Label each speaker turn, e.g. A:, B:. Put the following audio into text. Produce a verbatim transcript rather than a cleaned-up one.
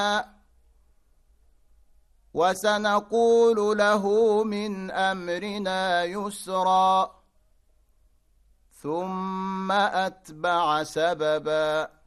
A: وسنقول له من أمرنا يسرا ثم أتبع سببا